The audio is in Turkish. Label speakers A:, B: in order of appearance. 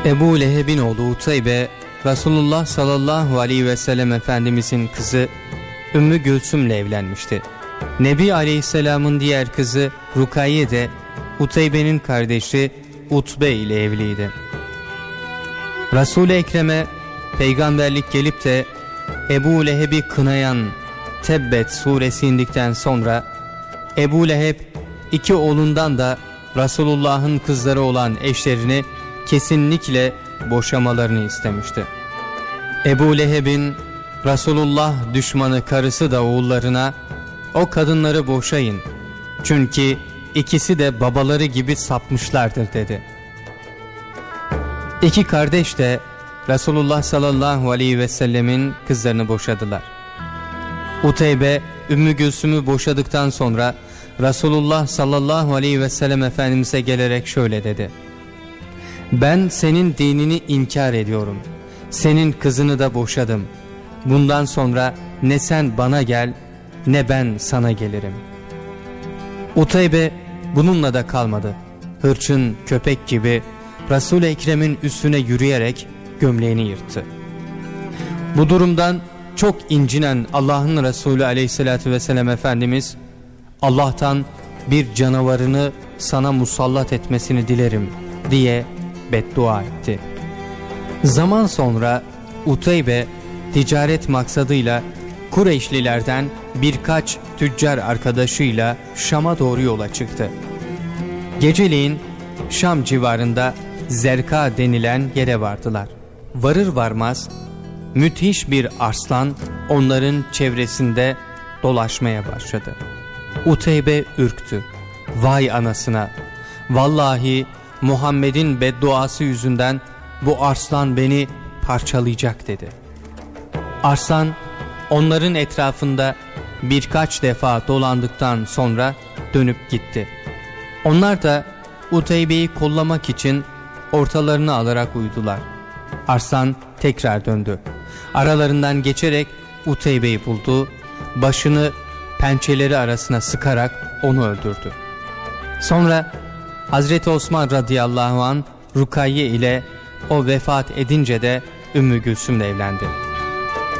A: Ebu Leheb'in oğlu Uteybe, Resulullah sallallahu aleyhi ve sellem Efendimizin kızı Ümmü Gülsüm'le evlenmişti. Nebi aleyhisselamın diğer kızı Rukayye de Uteybe'nin kardeşi Utbe ile evliydi. Resul-i Ekrem'e peygamberlik gelip de Ebu Leheb'i kınayan Tebbet suresi indikten sonra Ebu Leheb iki oğlundan da Resulullah'ın kızları olan eşlerini kesinlikle boşamalarını istemişti. Ebu Leheb'in Resulullah düşmanı karısı da oğullarına o kadınları boşayın, çünkü ikisi de babaları gibi sapmışlardır dedi. İki kardeş de Resulullah sallallahu aleyhi ve sellemin kızlarını boşadılar. Uteybe Ümmü Gülsüm'ü boşadıktan sonra Resulullah sallallahu aleyhi ve sellem Efendimiz'e gelerek şöyle dedi: "Ben senin dinini inkar ediyorum. Senin kızını da boşadım. Bundan sonra ne sen bana gel ne ben sana gelirim." Uteybe bununla da kalmadı. Hırçın köpek gibi Resul-i Ekrem'in üstüne yürüyerek gömleğini yırttı. Bu durumdan çok incinen Allah'ın Resulü aleyhissalatü vesselam Efendimiz, "Allah'tan bir canavarını sana musallat etmesini dilerim" diye beddua etti. Zaman sonra Uteybe ticaret maksadıyla Kureyşlilerden birkaç tüccar arkadaşıyla Şam'a doğru yola çıktı. Geceleyin Şam civarında Zerka denilen yere vardılar. Varır varmaz müthiş bir arslan onların çevresinde dolaşmaya başladı. Uteybe ürktü. "Vay anasına! Vallahi Muhammed'in bedduası yüzünden bu arslan beni parçalayacak" dedi. Arslan onların etrafında birkaç defa dolandıktan sonra dönüp gitti. Onlar da Uteybe'yi kollamak için ortalarını alarak uyudular. Arslan tekrar döndü. Aralarından geçerek Uteybe'yi buldu, başını pençeleri arasına sıkarak onu öldürdü. Sonra Hazreti Osman radıyallahu anh Rukayye ile o vefat edince de Ümmü Gülsüm'le evlendi.